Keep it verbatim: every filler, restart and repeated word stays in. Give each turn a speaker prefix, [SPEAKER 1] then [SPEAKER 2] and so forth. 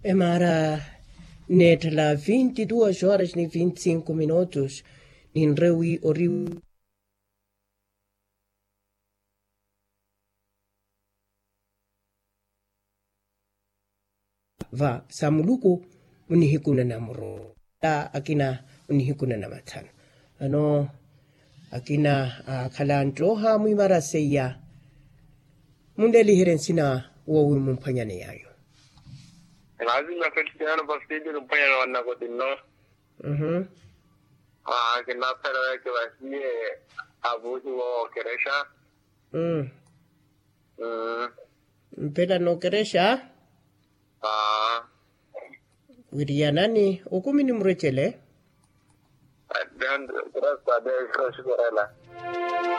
[SPEAKER 1] Emara net la veintidós horas e vinte e cinco minutos em Reui Oriu va samuluku unihikuna na muro ta akina unihikuna na matano ano akina uh, kalandroha muimara seya mundeli hirensina wo mumpanyane yayo
[SPEAKER 2] lazima Cristiano bastidi rumpanya wana kodinno
[SPEAKER 1] mhm
[SPEAKER 2] ah kina pera ke wasie abuhi wo keresha
[SPEAKER 1] mm
[SPEAKER 2] mm
[SPEAKER 1] mpela no keresha
[SPEAKER 2] ah
[SPEAKER 1] wirianani ukumini mrechele
[SPEAKER 2] dan terus pada krosh korela